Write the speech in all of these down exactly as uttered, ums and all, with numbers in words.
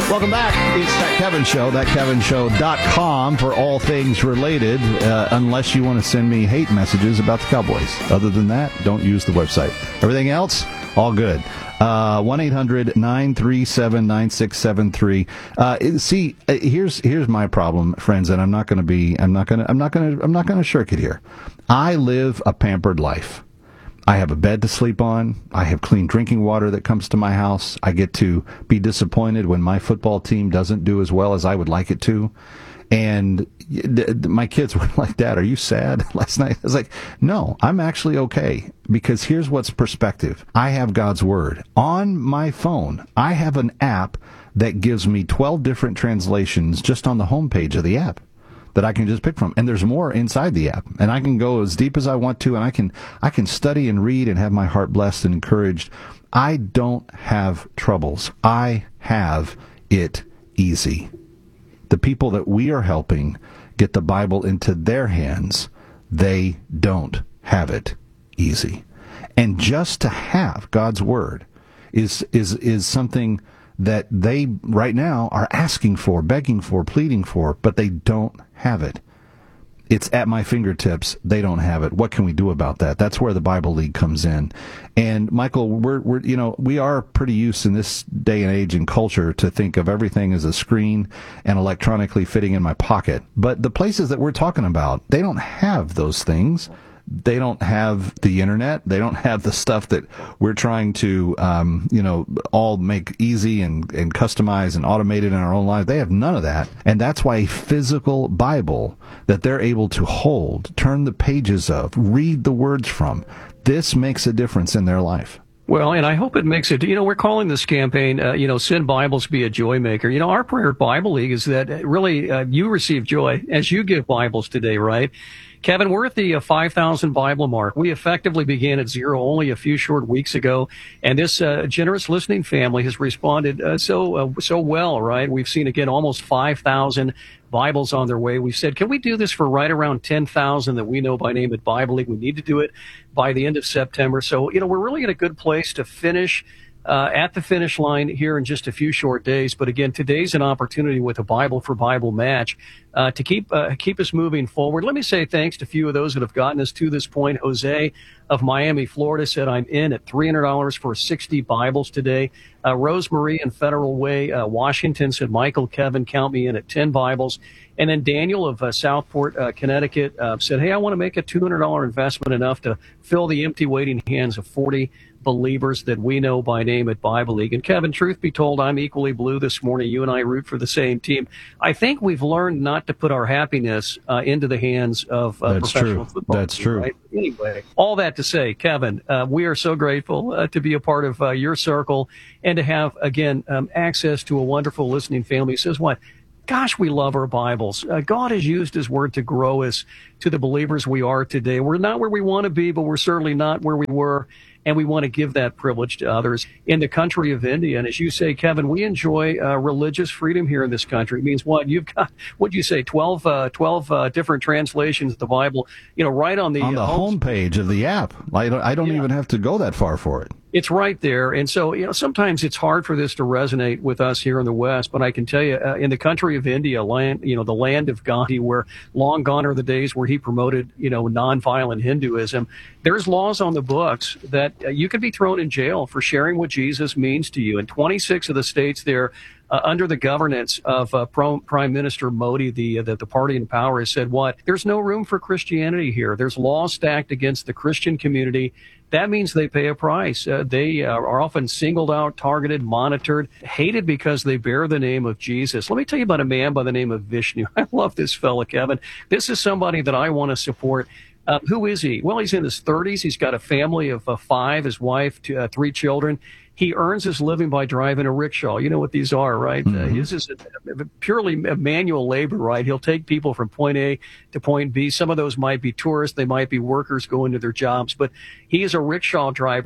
Welcome back. It's That Kevin Show, that kevin show dot com for all things related, uh, unless you want to send me hate messages about the Cowboys. Other than that, don't use the website. Everything else, all good. Uh, one eight hundred nine three seven nine six seven three. Uh, see, here's here's my problem, friends, and I'm not going to be, I'm not going to, I'm not going to, I'm not going to shirk it here. I live a pampered life. I have a bed to sleep on. I have clean drinking water that comes to my house. I get to be disappointed when my football team doesn't do as well as I would like it to. And my kids were like, Dad, are you sad last night? I was like, no, I'm actually okay, because here's what's perspective. I have God's Word. On my phone, I have an app that gives me twelve different translations just on the homepage of the app that I can just pick from. And there's more inside the app. And I can go as deep as I want to, and I can I can study and read and have my heart blessed and encouraged. I don't have troubles. I have it easy. The people that we are helping get the Bible into their hands, they don't have it easy. And just to have God's Word is is is something that they right now are asking for, begging for, pleading for, but they don't have it. It's at my fingertips. They don't have it. What can we do about that? That's where the Bible League comes in. And Michael, we're, we're, you know, we are pretty used in this day and age and culture to think of everything as a screen and electronically fitting in my pocket. But the places that we're talking about, they don't have those things. They don't have the internet. They don't have the stuff that we're trying to, um, you know, all make easy and, and customize and automated in our own lives. They have none of that. And that's why a physical Bible that they're able to hold, turn the pages of, read the words from, this makes a difference in their life. Well, and I hope it makes it, you know, we're calling this campaign, uh, you know, Send Bibles, Be a Joy Maker. You know, our prayer at Bible League is that really uh, you receive joy as you give Bibles today, right? Kevin, we're at the uh, five thousand Bible mark. We effectively began at zero only a few short weeks ago, and this uh, generous listening family has responded uh, so uh, so well, right? We've seen, again, almost five thousand Bibles on their way. We said, can we do this for right around ten thousand that we know by name at Bible League? We need to do it by the end of September. So, you know, we're really in a good place to finish Uh, at the finish line here in just a few short days. But again, today's an opportunity with a Bible for Bible match uh, to keep uh, keep us moving forward. Let me say thanks to a few of those that have gotten us to this point. Jose of Miami, Florida said, I'm in at three hundred dollars for sixty Bibles today. Uh, Rosemarie in Federal Way, uh, Washington said, Michael, Kevin, count me in at ten Bibles. And then Daniel of uh, Southport, uh, Connecticut uh, said, hey, I want to make a two hundred dollars investment, enough to fill the empty waiting hands of forty believers that we know by name at Bible League. And Kevin, truth be told, I'm equally blue this morning. You and I root for the same team. I think we've learned not to put our happiness uh, into the hands of uh, That's professional true. football. That's team, true. Right? Anyway, all that to say, Kevin, uh, we are so grateful uh, to be a part of uh, your circle and to have, again, um, access to a wonderful listening family. Says what? Gosh, we love our Bibles. Uh, God has used His Word to grow us to the believers we are today. We're not where we want to be, but we're certainly not where we were. And we want to give that privilege to others in the country of India. And as you say, Kevin, we enjoy uh, religious freedom here in this country. It means what? You've got, what'd you say, twelve, uh, twelve uh, different translations of the Bible, you know, right on the, on the uh, home homepage of the app. I don't, I don't yeah. even have to go that far for it. It's right there. And so, you know, sometimes it's hard for this to resonate with us here in the West. But I can tell you, uh, in the country of India, land, you know, the land of Gandhi, where long gone are the days where he promoted, you know, nonviolent Hinduism, there's laws on the books that uh, you could be thrown in jail for sharing what Jesus means to you. In twenty-six of the states there, uh, under the governance of uh, Pro- Prime Minister Modi, the, uh, the the party in power has said what? There's no room for Christianity here. There's laws stacked against the Christian community. That means they pay a price. Uh, they uh, are often singled out, targeted, monitored, hated because they bear the name of Jesus. Let me tell you about a man by the name of Vishnu. I love this fella, Kevin. This is somebody that I want to support. Uh, who is he? Well, he's in his thirties. He's got a family of uh, five, his wife, two, uh, three children. He earns his living by driving a rickshaw. You know what these are, right? Mm-hmm. Uh, this is a, a purely manual labor, right? He'll take people from point A to point B. Some of those might be tourists. They might be workers going to their jobs. But he is a rickshaw driver.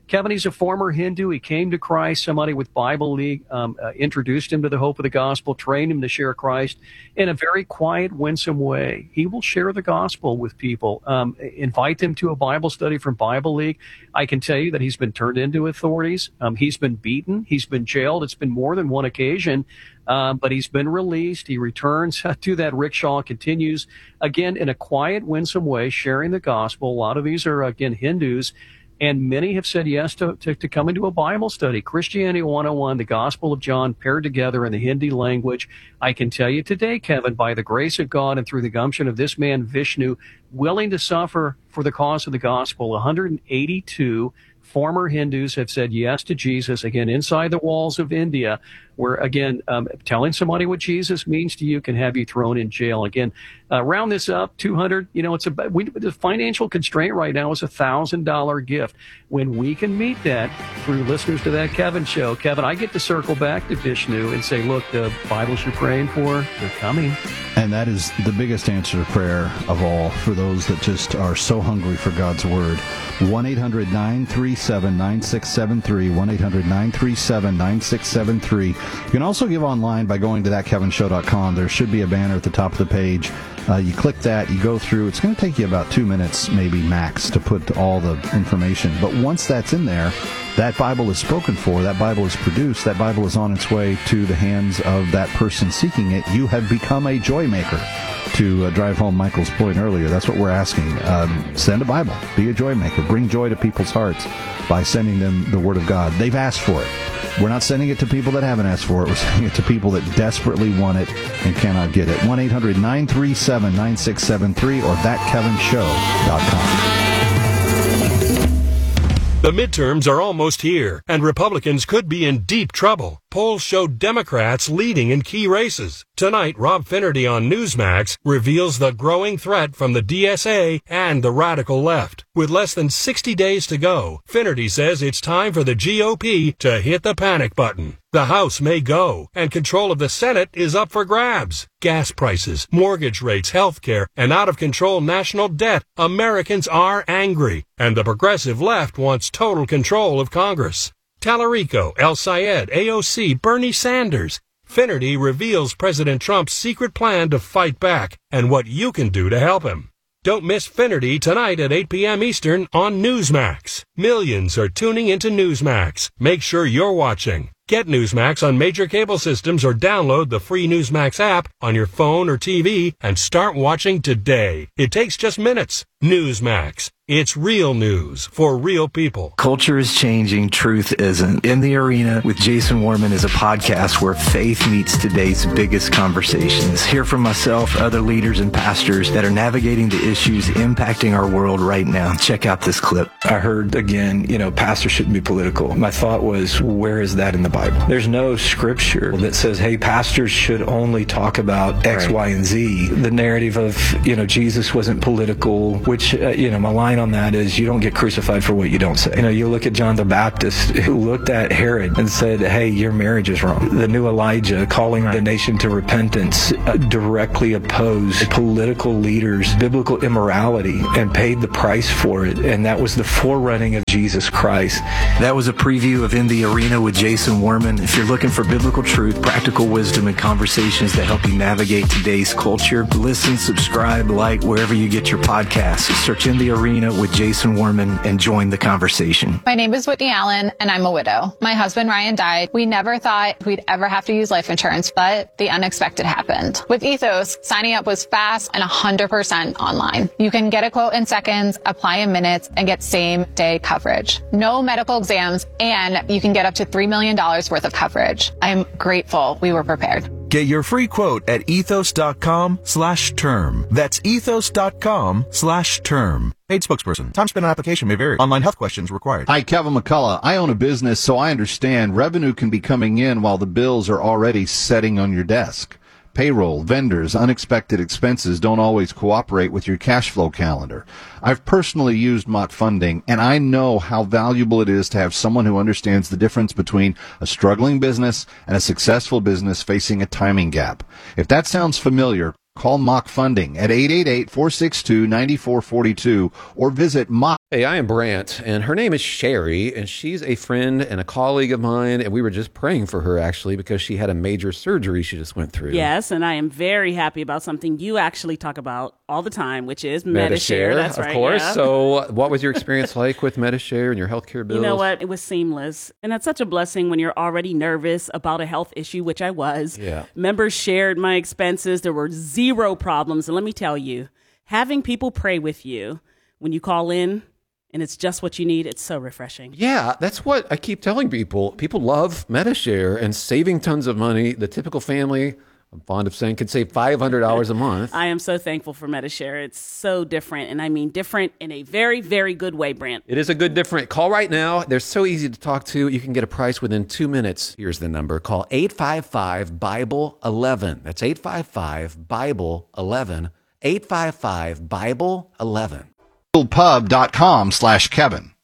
Kevin, he's a former Hindu. He came to Christ. Somebody with Bible League um, uh, introduced him to the hope of the gospel, trained him to share Christ in a very quiet, winsome way. He will share the gospel with people. Um, invite them to a Bible study from Bible League. I can tell you that he's been turned into authorities. Um, he's been beaten. He's been jailed. It's been more than one occasion. Um, but he's been released. He returns to that rickshaw, continues, again, in a quiet, winsome way, sharing the gospel. A lot of these are, again, Hindus. And many have said yes to, to, to come into a Bible study. Christianity one oh one, the Gospel of John, paired together in the Hindi language. I can tell you today, Kevin, by the grace of God and through the gumption of this man, Vishnu, willing to suffer for the cause of the gospel, one hundred eighty-two former Hindus have said yes to Jesus, again, inside the walls of India, where, again, um, telling somebody what Jesus means to you can have you thrown in jail. Again, uh, round this up, two hundred, you know, it's a, we, the financial constraint right now is a one thousand dollars gift. When we can meet that through listeners to that Kevin show, Kevin, I get to circle back to Vishnu and say, look, the Bibles you're praying for, they're coming. And that is the biggest answer to prayer of all for those that just are so hungry for God's Word. one eight hundred nine three seven nine six seven three, one eight hundred nine three seven nine six seven three. You can also give online by going to that kevin show dot com. There should be a banner at the top of the page. Uh, you click that, you go through. It's going to take you about two minutes, maybe max, to put all the information. But once that's in there, that Bible is spoken for, that Bible is produced, that Bible is on its way to the hands of that person seeking it. You have become a joy maker. To uh, drive home Michael's point earlier, that's what we're asking. Um, send a Bible. Be a joy maker. Bring joy to people's hearts by sending them the Word of God. They've asked for it. We're not sending it to people that haven't asked for it. We're sending it to people that desperately want it and cannot get it. one eight hundred nine three seven nine six seven three or that kevin show dot com. The midterms are almost here, and Republicans could be in deep trouble. Polls show Democrats leading in key races. Tonight, Rob Finnerty on Newsmax reveals the growing threat from the D S A and the radical left. With less than sixty days to go, Finnerty says it's time for the G O P to hit the panic button. The House may go, and control of the Senate is up for grabs. Gas prices, mortgage rates, health care, and out-of-control national debt. Americans are angry, and the progressive left wants total control of Congress. Tallarico, El Sayed, A O C, Bernie Sanders. Finnerty reveals President Trump's secret plan to fight back and what you can do to help him. Don't miss Finnerty tonight at eight p.m. Eastern on Newsmax. Millions are tuning into Newsmax. Make sure you're watching. Get Newsmax on major cable systems or download the free Newsmax app on your phone or T V and start watching today. It takes just minutes. Newsmax. It's real news for real people. Culture is changing, truth isn't. In the Arena with Jason Warman is a podcast where faith meets today's biggest conversations. Hear from myself, other leaders and pastors that are navigating the issues impacting our world right now. Check out this clip. I heard again, you know, pastors shouldn't be political. My thought was, where is that in the Bible? There's no scripture that says, hey, pastors should only talk about X, right. Y, and Z. The narrative of, you know, Jesus wasn't political, which, uh, you know, my line on that is you don't get crucified for what you don't say. You know, you look at John the Baptist, who looked at Herod and said, hey, your marriage is wrong. The new Elijah calling right. the nation to repentance uh, directly opposed political leaders' biblical immorality and paid the price for it. And that was the forerunning of Jesus Christ. That was a preview of In the Arena with Jason Warman. If you're looking for biblical truth, practical wisdom, and conversations that help you navigate today's culture, listen, subscribe, like wherever you get your podcasts. Search In the Arena with Jason Warman and join the conversation. My name is Whitney Allen, and I'm a widow. My husband, Ryan, died. We never thought we'd ever have to use life insurance, but the unexpected happened. With Ethos, signing up was fast and one hundred percent online. You can get a quote in seconds, apply in minutes, and get same-day coverage. No medical exams, and you can get up to three million dollars worth of coverage. I'm grateful we were prepared. Get your free quote at ethos.com slash term. That's ethos.com slash term. Paid spokesperson. Time spent on application may vary. Online health questions required. Hi, Kevin McCullough. I own a business, so I understand revenue can be coming in while the bills are already setting on your desk. Payroll, vendors, unexpected expenses don't always cooperate with your cash flow calendar. I've personally used Mott Funding, and I know how valuable it is to have someone who understands the difference between a struggling business and a successful business facing a timing gap. If that sounds familiar, Call Mock Funding at eight eight eight, four six two, nine four four two or visit Mock. Hey, I am Brant, and her name is Sherry, and she's a friend and a colleague of mine, and we were just praying for her, actually, because she had a major surgery she just went through. Yes, and I am very happy about something you actually talk about all the time, which is Medi-Share. Medi-Share, That's of right, course. yeah. So what was your experience like with Medi-Share and your healthcare bills? You know what? It was seamless. And that's such a blessing when you're already nervous about a health issue, which I was. Yeah. Members shared my expenses. There were zero problems. And let me tell you, having people pray with you when you call in, and it's just what you need, it's so refreshing. Yeah, that's what I keep telling people. People love Medi-Share and saving tons of money. The typical family, I'm fond of saying, could save five hundred dollars a month. I am so thankful for Medi-Share. It's so different, and I mean different in a very, very good way, Brant. It is a good different. Call right now. They're so easy to talk to. You can get a price within two minutes. Here's the number. Call eight five five, Bible eleven. That's eight five five, Bible eleven. eight five five, Bible eleven. Pub dot com slash Kevin.